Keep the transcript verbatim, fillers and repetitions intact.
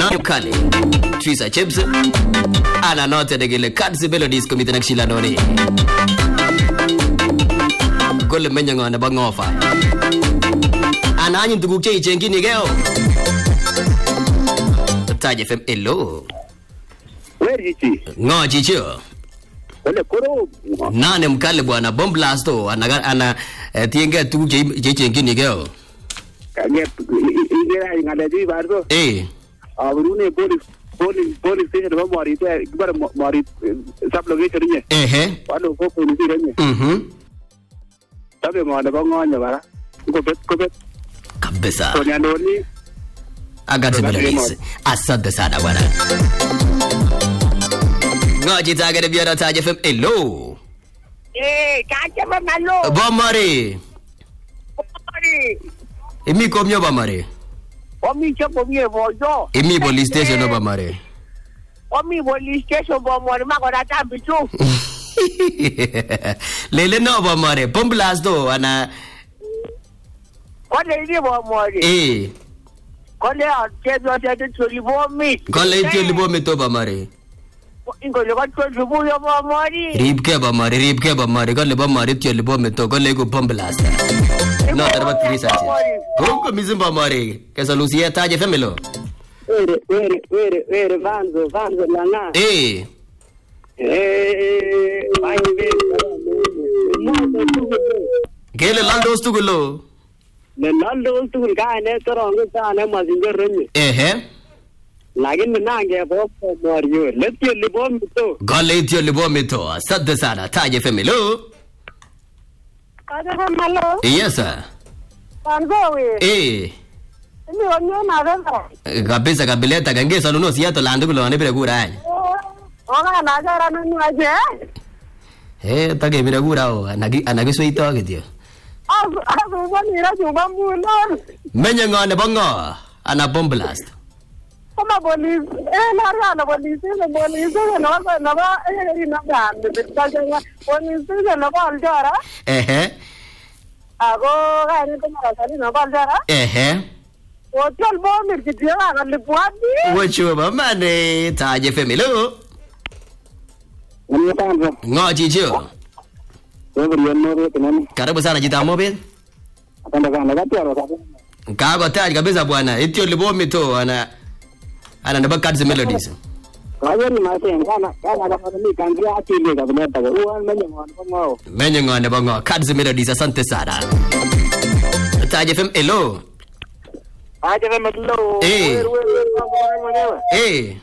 No kali. Twisa chips. Ana note de gele Cards Melodies komite nak shila noni. Kole menya ngone ba ngofa. Ana anyin tuguk che ichengini geo. Taj F M hello. Where is he? Ngo chicho. Ole koro. Nane mkale bwana bomb blast to ana ana tienge tuguk che ichengini geo. Kage ingera ngada di bardo. Eh. Abrune police police police station ba mari te bar mari sab loge chariye. Eh eh. Walo ko police ranye. Mhm. Tabe ngada ba ngonya bara. Ko bet ko bet. Kabisa. To nyandoni. Agad Melodies. Asante sana bwana. Ngoji tagare biara Taj F M hello. Eh, kacha mamalo. Bomari. Bomari. Imi komnyo bomari. Omi chopo mie bojo. Imi police station no bomari. Omi police station bomari makona tambitu. Lele no bomari. Bomb blast do ana. Kole ni bomari. Eh. Kole atebyo tete tulibomi. Kole tulibomi to bomari. Ingole ka tulibomi bomari. Ribke bomari, ribke bomari. Kole bomari tulibomi to kole go bomb blast. No, terba Twisa chips. Gongo mizimba bomari. Kesa Lucia Taj F M hello. Were were were were vanzo vanzo lana. Eh. Eh, vai ver. Kele Laldo stugulo. Ne Laldo stugul ka ne torong ta ne mazinger renye. Eh eh. Lagin nange bo morio. Letio libom to. Kole tulibomi to. Asante sana Taj F M hello. Kacha mamalo. Yes sir. Pango we. Eh. Ni onyo na venda. Kabisa kabileta kangesa nuno siato landu kulo ane kura. Oga na jara nunu aje. Eh, tage mira kura o anagi anagi suito kityo. Azu azu wani rajo bambulo. Menya ngone bongo ana bomb blast. Kama police eh na na police na police na ba na ba eh na ba bitkaja police na ba aljara. Eh eh. Ago ga ni tumara sali na ba aljara. Eh eh. Hotel bomb kitya ga lipuadi. Wacho mamane Taj F M hello. Nyatanzo. Ngo chicho. Wewe yonoro tenani. Karibu sana jita mobile. Atanda kana gatero sasa. Kago Taj kabisa bwana. Itio libomi to ana ana ndaba Cards Melodies. Kaje ni masen kana kana kana ni kanjia atile ka bneta ko. Uan menye ngwan bongo. Menye ngone bongo Cards Melodies asante sana. Taj F M hello. Aje me hello. Eh. Wewe wewe Eh.